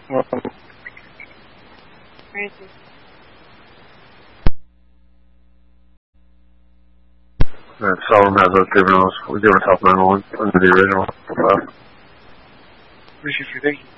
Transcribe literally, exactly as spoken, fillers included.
Crazy. Alright, Solemn has those juveniles. We're doing a South nine one under the original. Uh, Appreciate you. Thank you.